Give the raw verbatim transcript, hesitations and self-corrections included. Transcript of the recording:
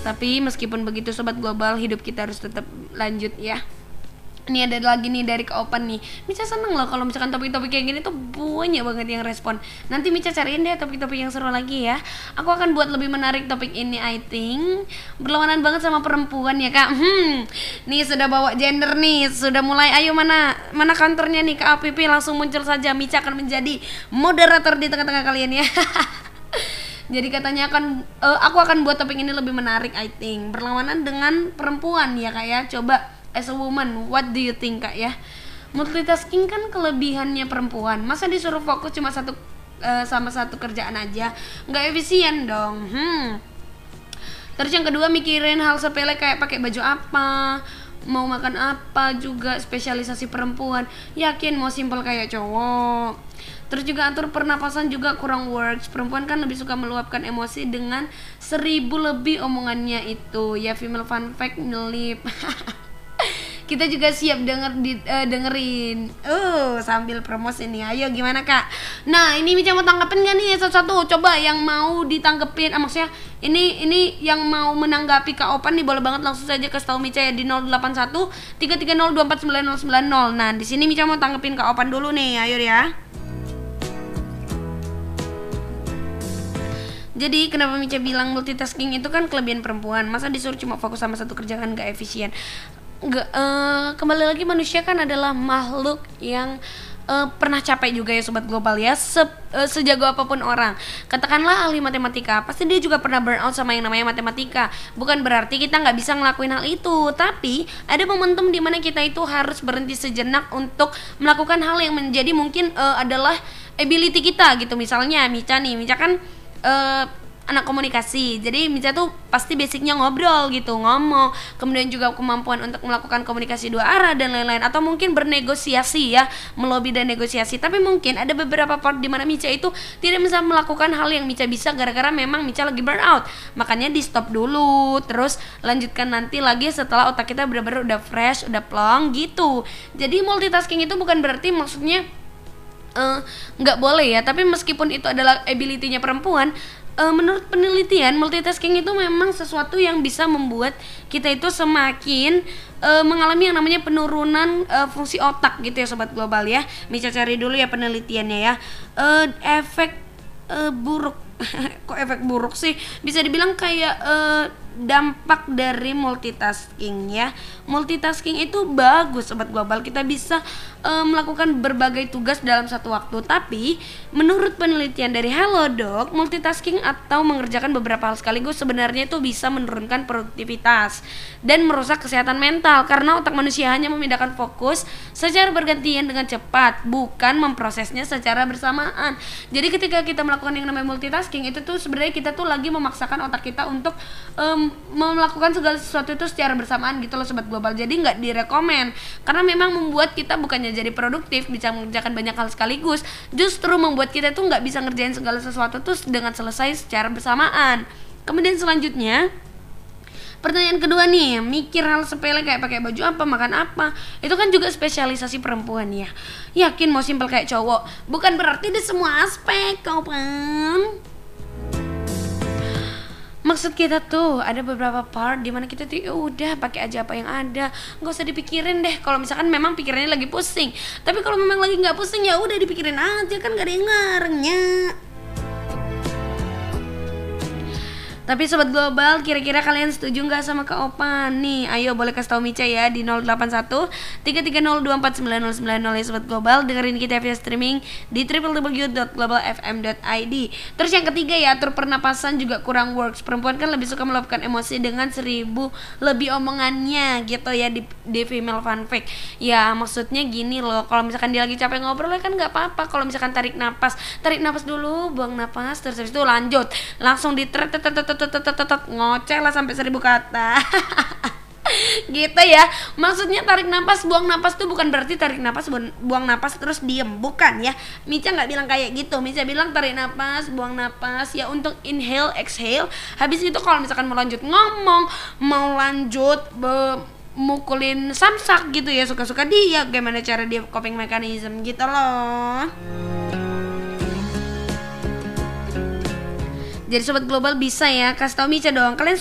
Tapi meskipun begitu sobat global, hidup kita harus tetap lanjut ya. Ini ada lagi nih dari Kak Opan nih. Mica seneng loh kalau misalkan topik-topik kayak gini tuh banyak banget yang respon. Nanti Mica cariin deh topik-topik yang seru lagi ya. Aku akan buat lebih menarik topik ini, I think. Berlawanan banget sama perempuan ya Kak. Hmm. Nih sudah bawa gender nih, sudah mulai. Ayo mana mana kantornya nih Kak A P P, langsung muncul saja. Mica akan menjadi moderator di tengah-tengah kalian ya. Jadi katanya akan uh, aku akan buat topik ini lebih menarik, I think. Berlawanan dengan perempuan ya Kak ya. Coba as a woman, what do you think Kak ya? Multitasking kan kelebihannya perempuan. Masa disuruh fokus cuma satu uh, sama satu kerjaan aja? Nggak efisien dong. Hmm. Terus yang kedua, mikirin hal sepele kayak pakai baju apa, mau makan apa juga, spesialisasi perempuan. Yakin mau simple kayak cowok. Terus juga atur pernapasan juga kurang works. Perempuan kan lebih suka meluapkan emosi dengan seribu lebih omongannya itu. Ya female fun fact nyelip. Kita juga siap denger di, uh, dengerin uh sambil promosi nih. Ayo gimana Kak? Nah ini Mica mau tanggepin gak nih satu-satu? Coba yang mau ditanggepin, ah, maksudnya ini ini yang mau menanggapi Kak Opan nih boleh banget langsung saja kasih tahu Mica ya di nol delapan satu tiga tiga nol dua empat sembilan nol sembilan nol. Nah di sini Mica mau tanggepin Kak Opan dulu nih. Ayo ya. Jadi kenapa Mica bilang multitasking itu kan kelebihan perempuan? Masa disuruh cuma fokus sama satu kerjaan gak efisien? Nggak, uh, kembali lagi manusia kan adalah makhluk yang uh, pernah capek juga ya sobat global ya. Se, uh, sejago apapun orang, katakanlah ahli matematika, pasti dia juga pernah burn out sama yang namanya matematika. Bukan berarti kita nggak bisa ngelakuin hal itu, tapi ada momentum dimana kita itu harus berhenti sejenak untuk melakukan hal yang menjadi mungkin uh, adalah ability kita gitu. Misalnya Mica nih, Mica kan uh, anak komunikasi, jadi Mica tuh pasti basicnya ngobrol gitu, ngomong, kemudian juga kemampuan untuk melakukan komunikasi dua arah dan lain-lain, atau mungkin bernegosiasi ya, melobi dan negosiasi. Tapi mungkin ada beberapa part di mana Mica itu tidak bisa melakukan hal yang Mica bisa gara-gara memang Mica lagi burn out, makanya di stop dulu, terus lanjutkan nanti lagi setelah otak kita benar-benar udah fresh, udah plong gitu. Jadi multitasking itu bukan berarti maksudnya nggak uh, boleh ya, tapi meskipun itu adalah ability-nya perempuan, Uh, menurut penelitian multitasking itu memang sesuatu yang bisa membuat kita itu semakin uh, mengalami yang namanya penurunan uh, fungsi otak gitu ya sobat global ya. Mica cari dulu ya penelitiannya ya. Uh, efek uh, buruk kok efek buruk sih, bisa dibilang kayak uh, dampak dari multitasking ya. Multitasking itu bagus sobat global, kita bisa uh, melakukan berbagai tugas dalam satu waktu. Tapi menurut penelitian dari Halodoc, multitasking atau mengerjakan beberapa hal sekaligus sebenarnya itu bisa menurunkan produktivitas dan merusak kesehatan mental, karena otak manusia hanya memindahkan fokus secara bergantian dengan cepat, bukan memprosesnya secara bersamaan. Jadi ketika kita melakukan yang namanya multitasking, itu tuh sebenarnya kita tuh lagi memaksakan otak kita untuk um, melakukan segala sesuatu itu secara bersamaan gitu loh sobat global. Jadi nggak direkomend, karena memang membuat kita bukannya jadi produktif, bisa mengerjakan banyak hal sekaligus, justru membuat kita tuh nggak bisa ngerjain segala sesuatu tuh dengan selesai secara bersamaan. Kemudian selanjutnya, pertanyaan kedua nih, mikir hal sepele kayak pakai baju apa, makan apa, itu kan juga spesialisasi perempuan ya. Yakin mau simpel kayak cowok? Bukan berarti di semua aspek, kawan. Maksud kita tuh ada beberapa part dimana kita tuh ya udah pakai aja apa yang ada, nggak usah dipikirin deh. Kalau misalkan memang pikirannya lagi pusing, tapi kalau memang lagi nggak pusing ya udah dipikirin aja, kan gak ada yang ngarengnya. Tapi sobat global, kira-kira kalian setuju nggak sama Kak Opan nih? Ayo boleh kasih tau Mica ya di nol delapan satu tiga tiga nol dua empat sembilan nol sembilan nol ya sobat global. Dengerin kita via streaming di w w w dot global f m dot i d. Terus yang ketiga ya, atur pernapasan juga kurang works. Perempuan kan lebih suka meluapkan emosi dengan seribu lebih omongannya gitu ya di, di female fun fact. Ya maksudnya gini loh, kalau misalkan dia lagi capek ngobrol kan nggak apa-apa. Kalau misalkan tarik napas, tarik napas dulu, buang napas, terus habis itu lanjut, langsung di ngoceh lah sampai seribu kata. Gitu ya. Maksudnya tarik napas, buang napas tuh bukan berarti tarik napas, buang napas terus diem, bukan ya. Mica nggak bilang kayak gitu. Mica bilang tarik napas, buang napas ya untuk inhale, exhale. Habis itu kalau misalkan mau lanjut ngomong, mau lanjut be mukulin samsak gitu ya, suka-suka dia, gimana cara dia coping mechanism gitu loh. Jadi sobat global bisa ya kasih tau Mica dong, kalian